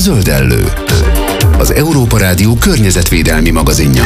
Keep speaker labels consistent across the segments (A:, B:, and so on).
A: Zöldellő. Az Európa Rádió környezetvédelmi magazinja.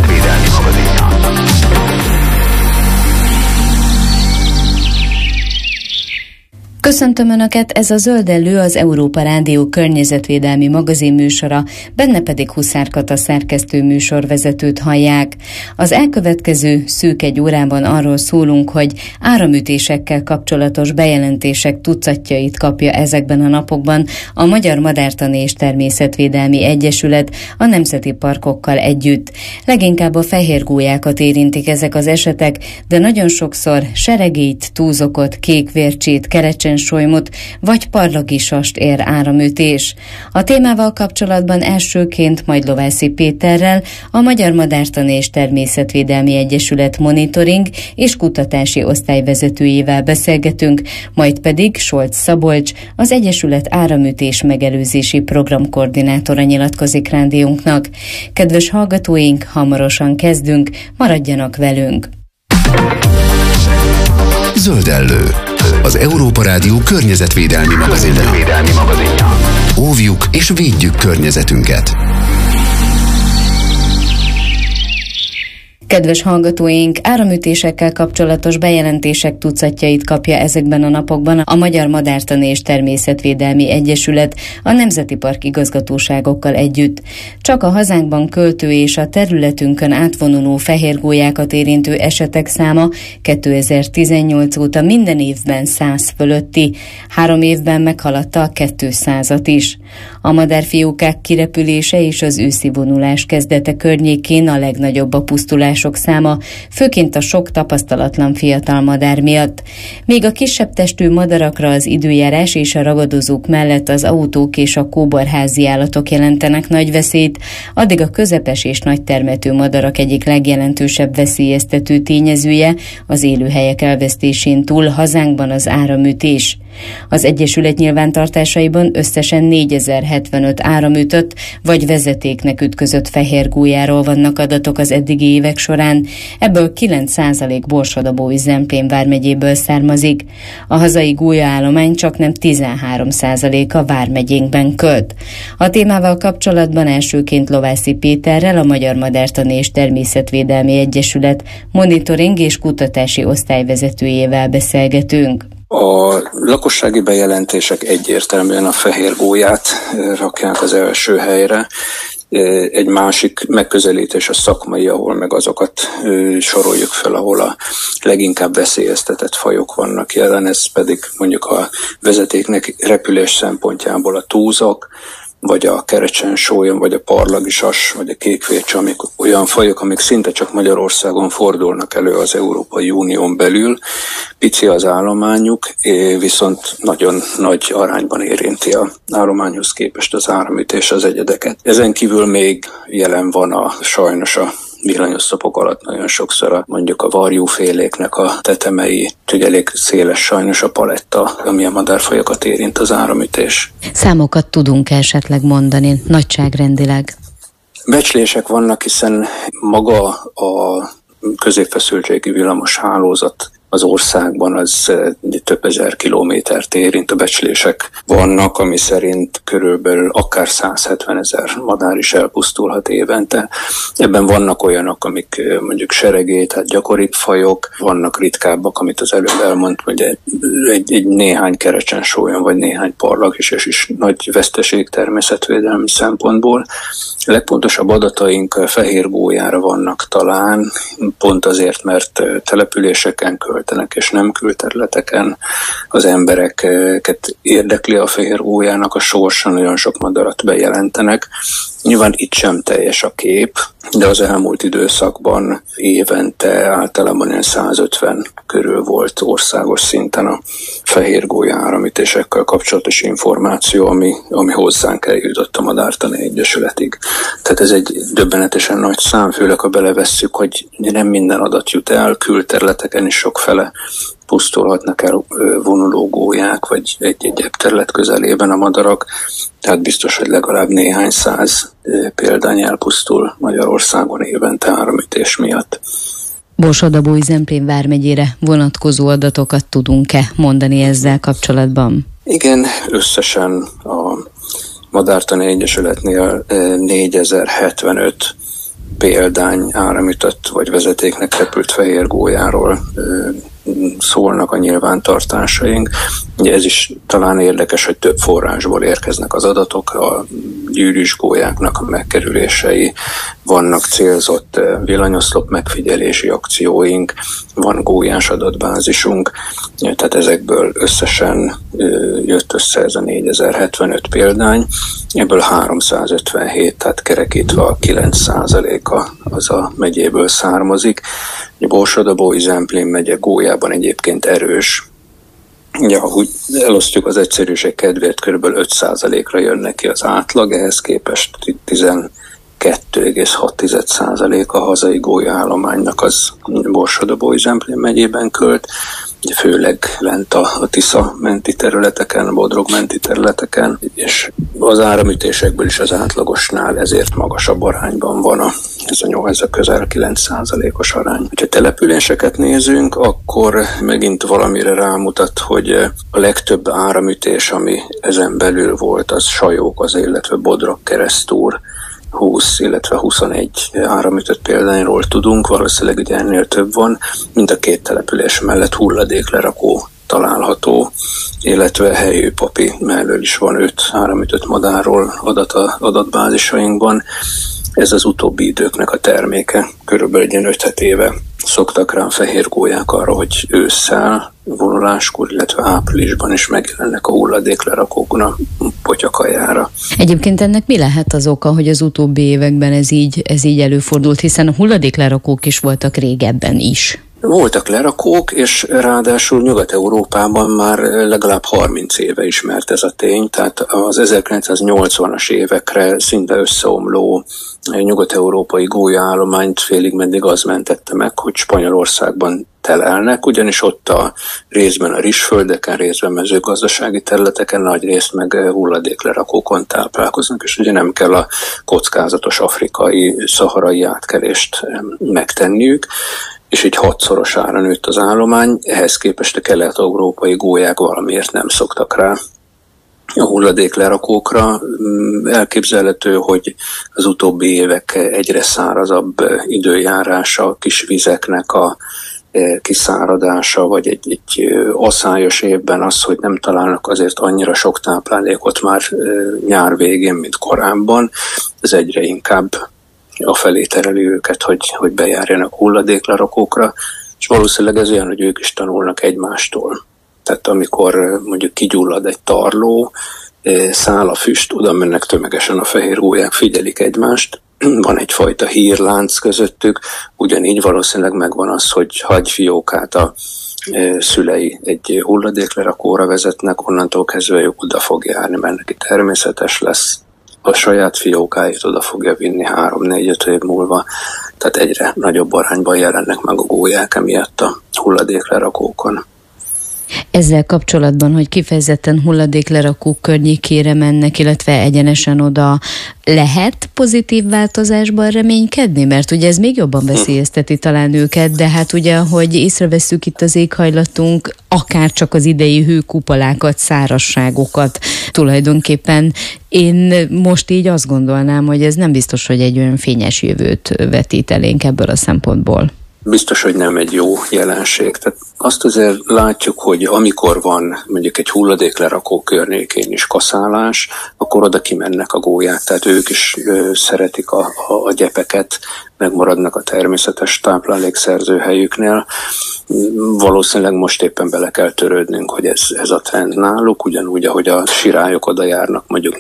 B: Köszöntöm Önöket, ez a Zöldellő, az Európa Rádió környezetvédelmi magazin műsora, benne pedig Huszár Kata szerkesztő műsorvezetőt hallják. Az elkövetkező szűk egy órában arról szólunk, hogy áramütésekkel kapcsolatos bejelentések tucatjait kapja ezekben a napokban a Magyar Madártani és Természetvédelmi Egyesület a nemzeti parkokkal együtt. Leginkább a fehérgólyákat érintik ezek az esetek, de nagyon sokszor seregélyt, túzokot, kékvércsét, kerecsensolymot vagy parlagisast ér áramütés. A témával kapcsolatban elsőként majd Lovászi Péterrel, a Magyar Madártani és Természetvédelmi Egyesület monitoring és kutatási osztályvezetőjével beszélgetünk, majd pedig Solc Szabolcs, az Egyesület áramütés megelőzési programkoordinátora nyilatkozik rádiónknak. Kedves hallgatóink, hamarosan kezdünk, maradjanak velünk!
A: Zöldellő. Az Európa Rádió környezetvédelmi magazinja. Óvjuk és védjük környezetünket.
B: Kedves hallgatóink, áramütésekkel kapcsolatos bejelentések tucatjait kapja ezekben a napokban a Magyar Madártani és Természetvédelmi Egyesület a Nemzeti Park igazgatóságokkal együtt. Csak a hazánkban költő és a területünkön átvonuló fehérgólyákat érintő esetek száma 2018 óta minden évben 100 fölötti, 3 évben meghaladta a 200-at is. A madárfiókák kirepülése és az őszi vonulás kezdete környékén a legnagyobb a pusztulás száma, főként a sok tapasztalatlan fiatal madár miatt. Még a kisebb testű madarakra az időjárás és a ragadozók mellett az autók és a kóborházi állatok jelentenek nagy veszélyt, addig a közepes és nagy termető madarak egyik legjelentősebb veszélyeztető tényezője az élőhelyek elvesztésén túl hazánkban az áramütés. Az Egyesület nyilvántartásaiban összesen 4075 áramütött vagy vezetéknek ütközött fehérgólyáról vannak adatok az eddigi évek során, ebből 9% Borsod-Abaúj Zemplén vármegyéből származik. A hazai gólyaállomány csaknem 13%-a vármegyénkben költ. A témával kapcsolatban elsőként Lovászi Péterrel, a Magyar Madártani és Természetvédelmi Egyesület monitoring és kutatási osztályvezetőjével beszélgetünk.
C: A lakossági bejelentések egyértelműen a fehérgólyát rakják az első helyre. Egy másik megközelítés a szakmai, ahol meg azokat soroljuk fel, ahol a leginkább veszélyeztetett fajok vannak jelen, ez pedig mondjuk a vezetéknek repülés szempontjából a túzok, vagy a kerecsensólyom, vagy a parlagisas, vagy a kékvércs, amik olyan fajok, amik szinte csak Magyarországon fordulnak elő az Európai Unión belül. Pici az állományuk, viszont nagyon nagy arányban érinti az állományhoz képest az áramütés az egyedeket. Ezen kívül még jelen van sajnos a villanyoszlopok alatt nagyon sokszor mondjuk a varjúféléknek a tetemei, úgyhogy elég széles sajnos a paletta, ami a madárfajokat érint az áramütés.
B: Számokat tudunk esetleg mondani, nagyságrendileg?
C: Becslések vannak, hiszen maga a középfeszültségi villamos hálózat az országban az több ezer kilométert érint, a becslések vannak, ami szerint körülbelül akár 170 000 madár is elpusztulhat évente. Ebben vannak olyanok, amik mondjuk seregély, tehát gyakoribb fajok, vannak ritkábbak, amit az előbb elmondt, hogy egy néhány kerecsensólyon, vagy néhány parlagisas is nagy veszteség természetvédelmi szempontból. A legpontosabb adataink fehérgólyára vannak talán, pont azért, mert településeken költenek és nem külterületeken az embereket érdekli a fehérgólyának a sorsa, nagyon sok madarat bejelentenek. Nyilván itt sem teljes a kép, de az elmúlt időszakban évente általában 150 körül volt országos szinten a fehérgólya áramütésekkel kapcsolatos információ, ami hozzánk eljutott a Madártani Egyesületig. Tehát ez egy döbbenetesen nagy szám, főleg ha belevesszük, hogy nem minden adat jut el, külterületeken is sokfele pusztulhatnak el vonuló gólyák, vagy egy terület közelében a madarak. Tehát biztos, hogy legalább néhány száz példány elpusztul Magyarországon évente áramütés miatt.
B: Borsod-Abaúj Zemplén vármegyére vonatkozó adatokat tudunk-e mondani ezzel kapcsolatban?
C: Igen, összesen a Madártani Egyesületnél 4075 példány áramütött vagy vezetéknek repült fehér gólyáról szólnak a nyilvántartásaink. Ugye ez is talán érdekes, hogy több forrásból érkeznek az adatok, a gyűrűs gólyáknak a megkerülései, vannak célzott villanyoszlop megfigyelési akcióink, van gólyás adatbázisunk, tehát ezekből összesen jött össze ez a 4075 példány, ebből 357, tehát kerekítve a 9%-a az a megyéből származik. Borsod-Abaúj-Zemplén megye gólyában egyébként erős. Ugye, ahogy elosztjuk az egyszerűség kedvéért, kb. 5%-ra jön neki az átlag, ehhez képest 12,6% a hazai gólyaállománynak az Borsod-Abaúj-Zemplén megyében költ, főleg lent a Tisza menti területeken, a Bodrog menti területeken, és az áramütésekből is az átlagosnál ezért magasabb arányban van ez a közel 9%-os arány. Ha településeket nézünk, akkor megint valamire rámutat, hogy a legtöbb áramütés, ami ezen belül volt, az Sajók, illetve Bodrog Keresztúr, 20, illetve 21 áramütött példányról tudunk, valószínűleg ugye ennél több van, mind a két település mellett hulladéklerakó található, illetve Helyőpapi mellől is van 5 áramütött madárról adatbázisainkban. Ez az utóbbi időknek a terméke. Körülbelül egy 5 éve szoktak rá fehér gólyák arra, hogy ősszel, vonuláskor, illetve áprilisban is megjelennek a hulladéklerakókon a potyakajára.
B: Egyébként ennek mi lehet az oka, hogy az utóbbi években ez így előfordult, hiszen a hulladéklerakók is voltak régebben is?
C: Voltak lerakók, és ráadásul Nyugat-Európában már legalább 30 éve ismert ez a tény, tehát az 1980-as évekre szinte összeomló nyugat-európai gólyaállományt félig meddig az mentette meg, hogy Spanyolországban telelnek, ugyanis ott részben a rizsföldeken, részben mezőgazdasági területeken, nagy részt meg hulladéklerakókon táplálkoznak, és ugye nem kell a kockázatos afrikai, szaharai átkelést megtenniük, és így 6-szorosára nőtt az állomány, ehhez képest a kelet-európai gólyák valamiért nem szoktak rá a hulladéklerakókra. Elképzelhető, hogy az utóbbi évek egyre szárazabb időjárása, a kis vizeknek a kiszáradása, vagy egy aszályos évben az, hogy nem találnak azért annyira sok táplálékot már nyár végén, mint korábban, ez egyre inkább afelé tereli őket, hogy bejárjanak hulladéklerakókra, és valószínűleg ez olyan, hogy ők is tanulnak egymástól. Tehát amikor mondjuk kigyullad egy tarló, száll a füst, oda mennek tömegesen a fehér gólyák, figyelik egymást, van egyfajta hírlánc közöttük, ugyanígy valószínűleg megvan az, hogy hagyfiókát a szülei egy hulladéklerakóra vezetnek, onnantól kezdve ők oda fog járni, mert neki természetes lesz, a saját fiókáit oda fogja vinni 3-4-5 év múlva, tehát egyre nagyobb arányban jelennek meg a gólyák emiatt a hulladéklerakókon.
B: Ezzel kapcsolatban, hogy kifejezetten hulladéklerakók környékére mennek, illetve egyenesen oda, lehet pozitív változásban reménykedni? Mert ugye ez még jobban veszélyezteti talán őket, de hát ugye, hogy észrevesszük itt az éghajlatunk, akár csak az idei hőkupolákat, szárazságokat tulajdonképpen. Én most így azt gondolnám, hogy ez nem biztos, hogy egy olyan fényes jövőt vetít elénk ebből a szempontból.
C: Biztos, hogy nem egy jó jelenség. Tehát azt azért látjuk, hogy amikor van mondjuk egy hulladéklerakó környékén is kaszálás, akkor oda kimennek a gólyák, tehát ők is szeretik a gyepeket, megmaradnak a természetes táplálékszerző helyüknél. Valószínűleg most éppen bele kell törődnünk, hogy ez a trend náluk, ugyanúgy, ahogy a sirályok oda járnak mondjuk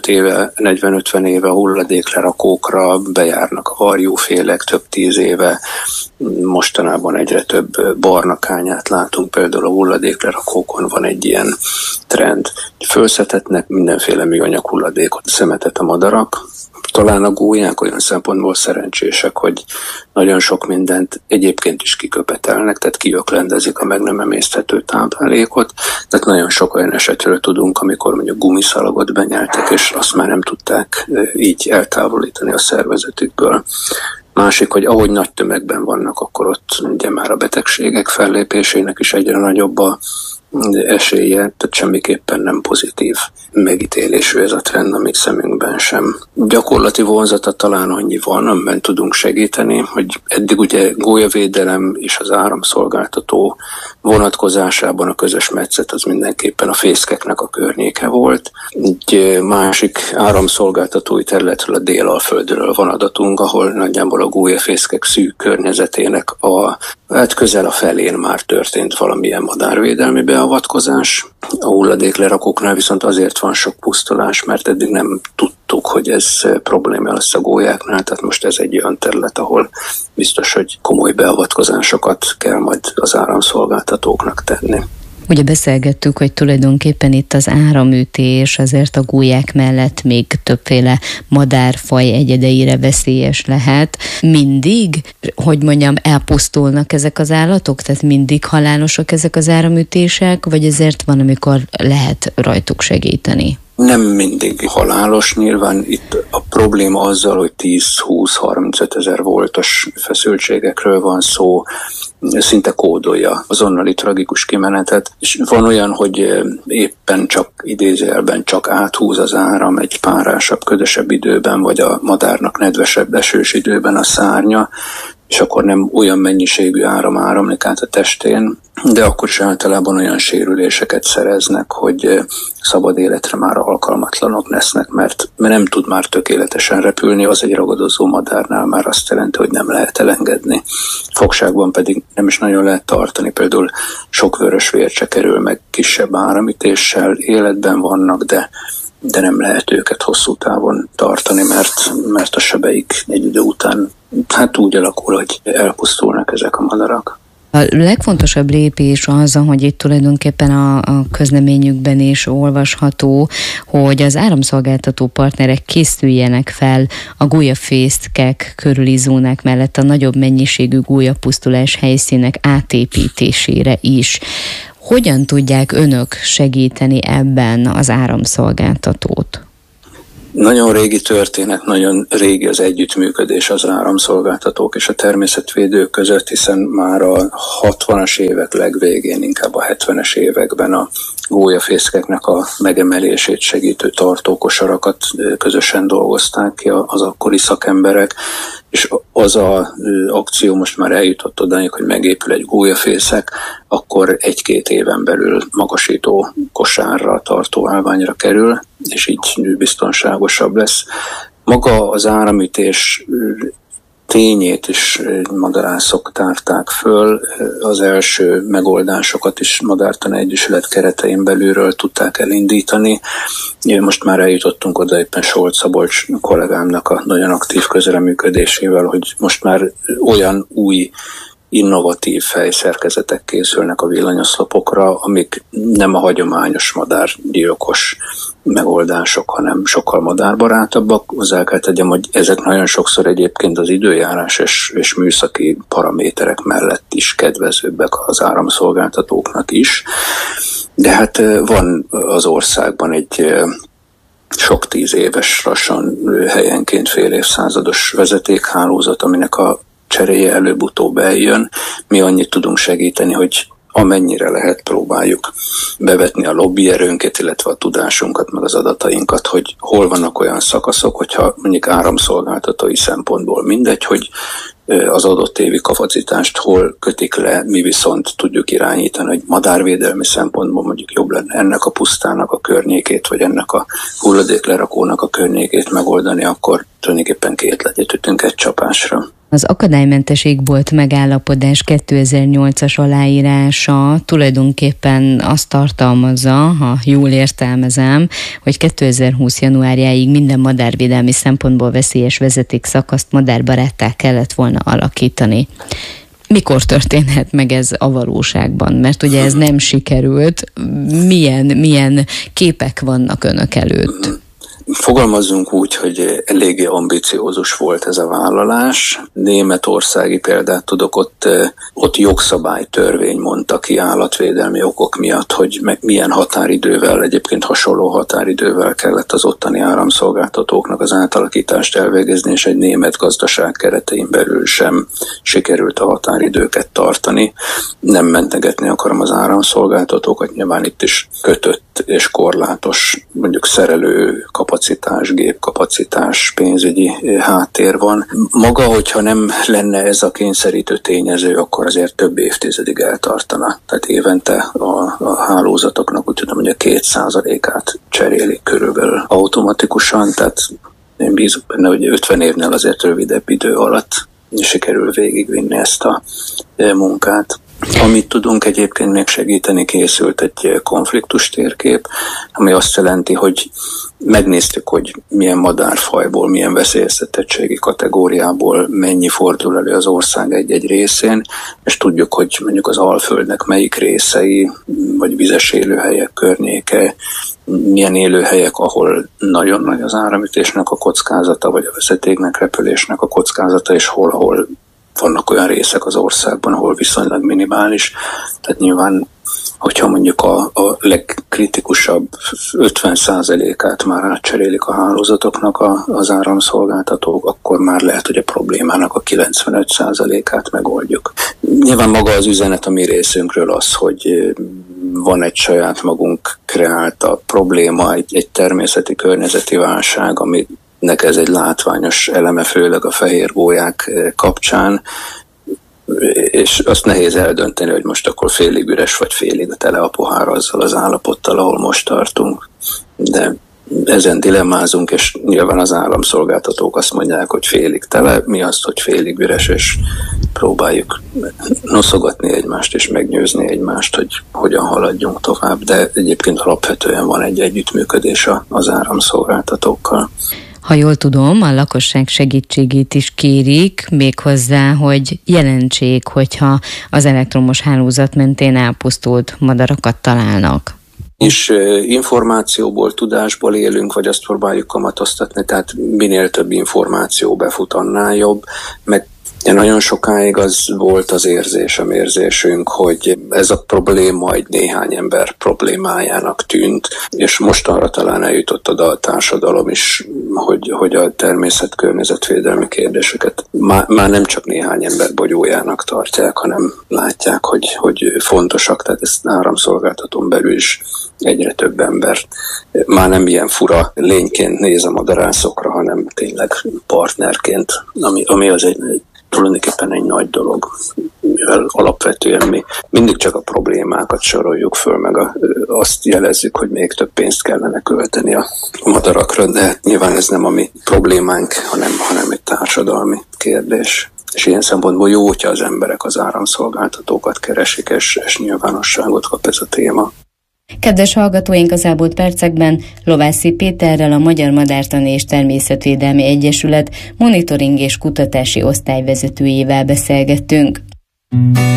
C: 40-50 éve a hulladéklerakókra, bejárnak a varjúfélek több 10 éve, mostanában egyre több barnakányát látunk, például a hulladéklerakókon van egy ilyen trend. Fölszetetnek mindenféle műanyag hulladékot, szemetet a madarak. Talán a gólyák olyan szempontból szerencsések, hogy nagyon sok mindent egyébként is kiköpetelnek, tehát kiöklendezik a meg nem emészthető táplálékot. Tehát nagyon sok olyan esetről tudunk, amikor mondjuk gumiszalagot benyeltek, és azt már nem tudták így eltávolítani a szervezetükből. Másik, hogy ahogy nagy tömegben vannak, akkor ott ugye már a betegségek fellépésének is egyre nagyobb a esélye, tehát semmiképpen nem pozitív megítélésű ez a trend a mi szemünkben sem. Gyakorlati vonzata talán annyi van, amiben tudunk segíteni, hogy eddig ugye gólyavédelem és az áramszolgáltató vonatkozásában a közös metszet az mindenképpen a fészkeknek a környéke volt. Egy másik áramszolgáltatói területről, a Délalföldről van adatunk, ahol nagyjából a gólyafészkek szűk környezetének közel a felén már történt valamilyen madárvédelmi beavatkozás. A hulladéklerakóknál viszont azért van sok pusztulás, mert eddig nem tudtuk, hogy ez probléma lesz a gólyáknál, tehát most ez egy olyan terület, ahol biztos, hogy komoly beavatkozásokat kell majd az áramszolgáltatóknak tenni.
B: Ugye beszélgettük, hogy tulajdonképpen itt az áramütés azért a gólyák mellett még többféle madárfaj egyedeire veszélyes lehet. Mindig, hogy mondjam, elpusztulnak ezek az állatok? Tehát mindig halálosak ezek az áramütések, vagy ezért van, amikor lehet rajtuk segíteni?
C: Nem mindig halálos, nyilván itt a probléma azzal, hogy 10-20-35 ezer voltos feszültségekről van szó, szinte kódolja azonnali tragikus kimenetet, és van olyan, hogy éppen csak idézőjelben csak áthúz az áram egy párásabb, ködösebb időben, vagy a madárnak nedvesebb, esős időben a szárnya, és akkor nem olyan mennyiségű áram áramlik át a testén, de akkor is általában olyan sérüléseket szereznek, hogy szabad életre már alkalmatlanok lesznek, mert nem tud már tökéletesen repülni, az egy ragadozó madárnál már azt jelenti, hogy nem lehet elengedni. Fogságban pedig nem is nagyon lehet tartani, például sok vörös vér se kerül meg kisebb áramütéssel, életben vannak, de nem lehet őket hosszú távon tartani, mert a sebeik egy idő után úgy alakul, hogy elpusztulnak ezek a madarak.
B: A legfontosabb lépés az, hogy itt tulajdonképpen a közleményükben is olvasható, hogy az áramszolgáltató partnerek készüljenek fel a gólyafészkek körüli zónák mellett a nagyobb mennyiségű gólyapusztulás helyszínek átépítésére is. Hogyan tudják önök segíteni ebben az áramszolgáltatót?
C: Nagyon régi történet, nagyon régi az együttműködés az áramszolgáltatók és a természetvédők között, hiszen már a 60-as évek legvégén, inkább a 70-es években a gólyafészkeknek a megemelését segítő tartókosarakat közösen dolgozták ki az akkori szakemberek, és az az akció most már eljutott odáig, hogy megépül egy gólyafészek, akkor 1-2 éven belül magasító kosárra, tartó állványra kerül, és így biztonságosabb lesz. Maga az áramütés tényét is madarászok tárták föl, az első megoldásokat is Madártani Egyesület keretein belülről tudták elindítani. Most már eljutottunk oda éppen Solc-Szabolcs kollégámnak a nagyon aktív közreműködésével, hogy most már olyan új innovatív fejszerkezetek készülnek a villanyoszlopokra, amik nem a hagyományos madárgyilkos megoldások, hanem sokkal madárbarátabbak. Hozzá kell tegyem, hogy ezek nagyon sokszor egyébként az időjárás és műszaki paraméterek mellett is kedvezőbbek az áramszolgáltatóknak is. De hát van az országban egy sok 10 éves, lassan helyenként fél évszázados vezetékhálózat, aminek a cseréje előbb-utóbb eljön. Mi annyit tudunk segíteni, hogy amennyire lehet, próbáljuk bevetni a lobbyerőnket, illetve a tudásunkat, meg az adatainkat, hogy hol vannak olyan szakaszok, hogyha mondjuk áramszolgáltatói szempontból mindegy, hogy az adott évi kapacitást hol kötik le, mi viszont tudjuk irányítani, hogy madárvédelmi szempontból mondjuk jobb lenne ennek a pusztának a környékét, vagy ennek a hulladéklerakónak a környékét megoldani, akkor tulajdonképpen 2 legyet ütünk egy csapásra.
B: Az akadálymentes égbolt megállapodás 2008-as aláírása tulajdonképpen azt tartalmazza, ha jól értelmezem, hogy 2020. januárjáig minden madárvédelmi szempontból veszélyes vezetékszakaszt madárbaráttá kellett volna alakítani. Mikor történhet meg ez a valóságban? Mert ugye ez nem sikerült. Milyen képek vannak önök előtt?
C: Fogalmazzunk úgy, hogy eléggé ambiciózus volt ez a vállalás. Németországi példát tudok, ott jogszabálytörvény mondta ki állatvédelmi okok miatt, hogy milyen határidővel, egyébként hasonló határidővel kellett az ottani áramszolgáltatóknak az átalakítást elvégezni, és egy német gazdaság keretein belül sem sikerült a határidőket tartani. Nem mentegetni akarom az áramszolgáltatókat, nyilván itt is kötött és korlátos mondjuk szerelő kapacitás, gépkapacitás, pénzügyi háttér van. Maga, hogyha nem lenne ez a kényszerítő tényező, akkor azért több évtizedig eltartana. Tehát évente a hálózatoknak úgy tudom, hogy a 2%-át cserélik körülbelül automatikusan, tehát én bízok benne, hogy 50 évnél azért rövidebb idő alatt sikerül végigvinni ezt a munkát. Amit tudunk egyébként még segíteni, készült egy konfliktus térkép, ami azt jelenti, hogy megnéztük, hogy milyen madárfajból, milyen veszélyeztetettségi kategóriából mennyi fordul elő az ország egy-egy részén, és tudjuk, hogy mondjuk az Alföldnek melyik részei, vagy vizes élőhelyek környéke, milyen élőhelyek, ahol nagyon nagy az áramütésnek a kockázata, vagy a vezetéknek repülésnek a kockázata, és ahol vannak olyan részek az országban, ahol viszonylag minimális. Tehát nyilván, hogyha mondjuk a legkritikusabb 50%-át már átcserélik a hálózatoknak az áramszolgáltatók, akkor már lehet, hogy a problémának a 95%-át megoldjuk. Nyilván maga az üzenet a mi részünkről az, hogy van egy saját magunk kreálta probléma, egy természeti környezeti válság, aminek ez egy látványos eleme, főleg a fehér gólyák kapcsán, és azt nehéz eldönteni, hogy most akkor félig üres vagy félig tele a pohár azzal az állapottal, ahol most tartunk. De ezen dilemmázunk, és nyilván az áramszolgáltatók azt mondják, hogy félig tele, mi azt, hogy félig üres, és próbáljuk noszogatni egymást, és meggyőzni egymást, hogy hogyan haladjunk tovább, de egyébként alapvetően van egy együttműködés az áramszolgáltatókkal.
B: Ha jól tudom, a lakosság segítségét is kérik, méghozzá, hogy jelentsék, hogyha az elektromos hálózat mentén elpusztult madarakat találnak.
C: És információból, tudásból élünk, vagy azt próbáljuk kamatoztatni, tehát minél több információ befut, annál jobb, meg nagyon sokáig az volt az érzésünk, hogy ez a probléma egy néhány ember problémájának tűnt, és mostanra talán eljutott oda a társadalom is, hogy a természet-környezetvédelmi kérdéseket már nem csak néhány ember bogyójának tartják, hanem látják, hogy fontosak, tehát ezt áramszolgáltatón belül is egyre több ember már nem ilyen fura lényként néz a madarászokra, hanem tényleg partnerként, ami az tulajdonképpen egy nagy dolog, mivel alapvetően mi mindig csak a problémákat soroljuk föl, meg azt jelezzük, hogy még több pénzt kellene költeni a madarakra, de nyilván ez nem a mi problémánk, hanem egy társadalmi kérdés. És ilyen szempontból jó, hogyha az emberek az áramszolgáltatókat keresik, és nyilvánosságot kap ez a téma.
B: Kedves hallgatóink, az elmúlt percekben Lovászi Péterrel, a Magyar Madártani és Természetvédelmi Egyesület monitoring és kutatási osztályvezetőjével beszélgettünk.